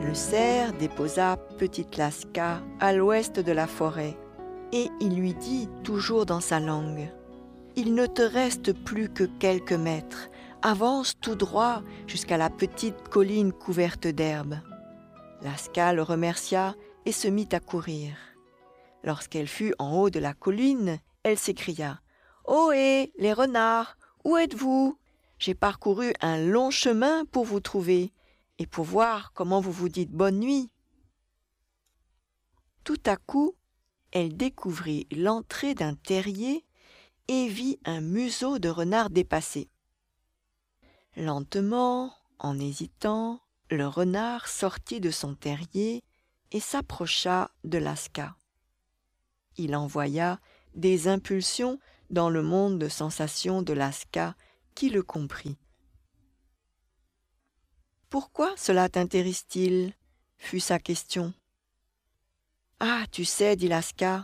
Le cerf déposa petite Laska à l'ouest de la forêt et il lui dit, toujours dans sa langue, « Il ne te reste plus que quelques mètres. Avance tout droit jusqu'à la petite colline couverte d'herbe. » Laska le remercia et se mit à courir. Lorsqu'elle fut en haut de la colline, elle s'écria « Ohé, les renards, où êtes-vous ? J'ai parcouru un long chemin pour vous trouver et pour voir comment vous vous dites bonne nuit. » Tout à coup, elle découvrit l'entrée d'un terrier et vit un museau de renard dépassé. Lentement, en hésitant, le renard sortit de son terrier et s'approcha de Laska. Il envoya des impulsions dans le monde de sensations de Laska qui le comprit. « Pourquoi cela t'intéresse-t-il » fut sa question. « Ah, tu sais, dit Laska,